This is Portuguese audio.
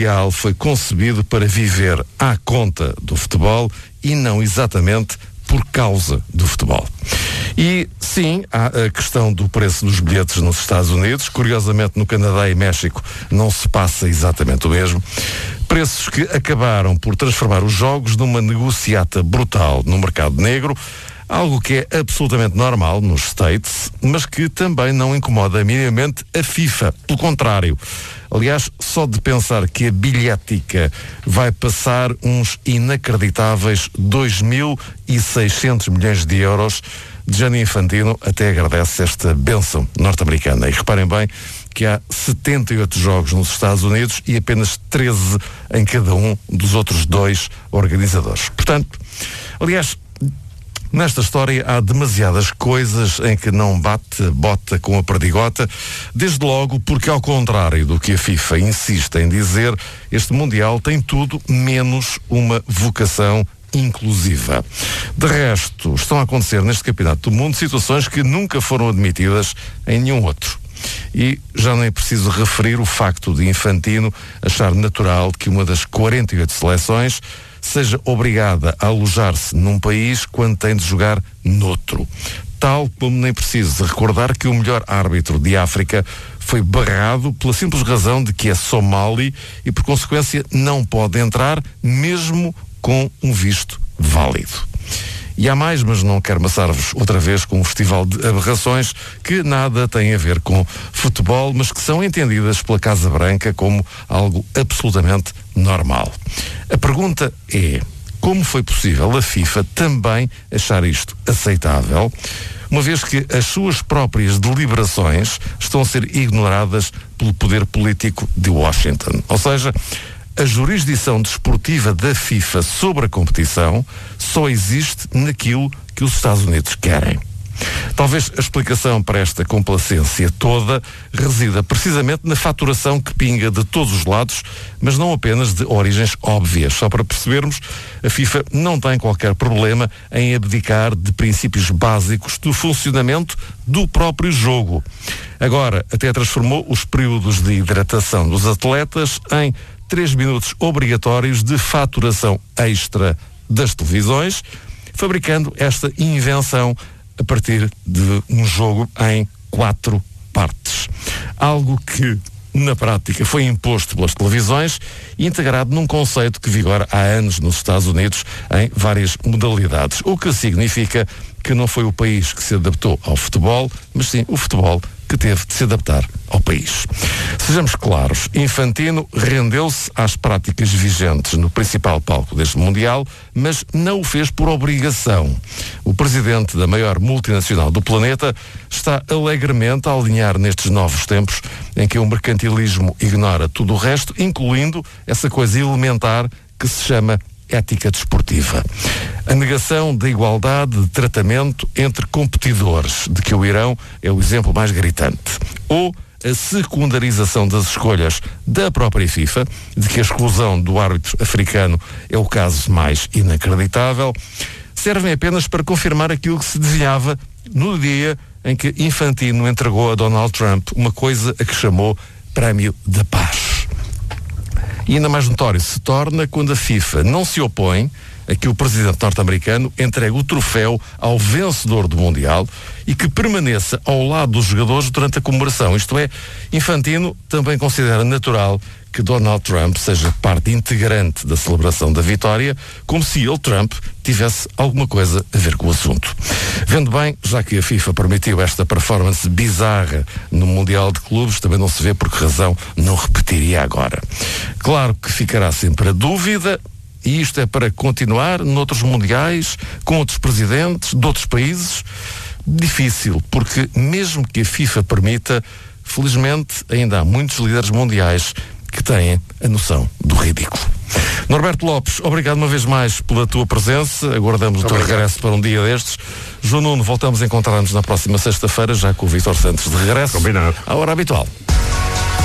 Mundial foi concebido para viver à conta do futebol e não exatamente por causa do futebol. E sim, há a questão do preço dos bilhetes nos Estados Unidos. Curiosamente, no Canadá e México não se passa exatamente o mesmo. Preços que acabaram por transformar os jogos numa negociata brutal no mercado negro, algo que é absolutamente normal nos States, mas que também não incomoda minimamente a FIFA. Pelo contrário. Aliás, só de pensar que a bilhética vai passar uns inacreditáveis 2.600 milhões de euros, Gianni Infantino até agradece esta bênção norte-americana. E reparem bem que há 78 jogos nos Estados Unidos e apenas 13 em cada um dos outros 2 organizadores. Portanto, aliás, nesta história há demasiadas coisas em que não bota com a perdigota, desde logo porque, ao contrário do que a FIFA insiste em dizer, este Mundial tem tudo menos uma vocação inclusiva. De resto, estão a acontecer neste Campeonato do Mundo situações que nunca foram admitidas em nenhum outro. E já nem preciso referir o facto de Infantino achar natural que uma das 48 seleções seja obrigada a alojar-se num país quando tem de jogar noutro. Tal como nem preciso recordar que o melhor árbitro de África foi barrado pela simples razão de que é somali e, por consequência, não pode entrar mesmo com um visto válido. E há mais, mas não quero amassar-vos outra vez com um festival de aberrações que nada tem a ver com futebol, mas que são entendidas pela Casa Branca como algo absolutamente normal. A pergunta é: como foi possível a FIFA também achar isto aceitável, uma vez que as suas próprias deliberações estão a ser ignoradas pelo poder político de Washington? Ou seja, a jurisdição desportiva da FIFA sobre a competição só existe naquilo que os Estados Unidos querem. Talvez a explicação para esta complacência toda resida precisamente na faturação que pinga de todos os lados, mas não apenas de origens óbvias. Só para percebermos, a FIFA não tem qualquer problema em abdicar de princípios básicos do funcionamento do próprio jogo. Agora, até transformou os períodos de hidratação dos atletas em 3 minutos obrigatórios de faturação extra das televisões, fabricando esta invenção a partir de um jogo em 4 partes. Algo que, na prática, foi imposto pelas televisões e integrado num conceito que vigora há anos nos Estados Unidos em várias modalidades, o que significa que não foi o país que se adaptou ao futebol, mas sim o futebol que teve de se adaptar ao país. Sejamos claros, Infantino rendeu-se às práticas vigentes no principal palco deste Mundial, mas não o fez por obrigação. O presidente da maior multinacional do planeta está alegremente a alinhar nestes novos tempos em que o mercantilismo ignora tudo o resto, incluindo essa coisa elementar que se chama ética desportiva. A negação da igualdade de tratamento entre competidores, de que o Irão é o exemplo mais gritante. Ou a secundarização das escolhas da própria FIFA, de que a exclusão do árbitro africano é o caso mais inacreditável, servem apenas para confirmar aquilo que se desenhava no dia em que Infantino entregou a Donald Trump uma coisa a que chamou Prémio da Paz. E ainda mais notório se torna quando a FIFA não se opõe a que o presidente norte-americano entregue o troféu ao vencedor do Mundial e que permaneça ao lado dos jogadores durante a comemoração. Isto é, Infantino também considera natural que Donald Trump seja parte integrante da celebração da vitória, como se ele, Trump, tivesse alguma coisa a ver com o assunto. Vendo bem, já que a FIFA permitiu esta performance bizarra no Mundial de Clubes, também não se vê por que razão não repetiria agora. Claro que ficará sempre a dúvida, e isto é para continuar noutros mundiais, com outros presidentes de outros países. Difícil, porque mesmo que a FIFA permita, felizmente ainda há muitos líderes mundiais que têm a noção do ridículo. Norberto Lopes, obrigado uma vez mais pela tua presença. Aguardamos o teu regresso para um dia destes. João Nuno, voltamos a encontrar-nos na próxima sexta-feira, já com o Vítor Santos de regresso. Combinado. À hora habitual.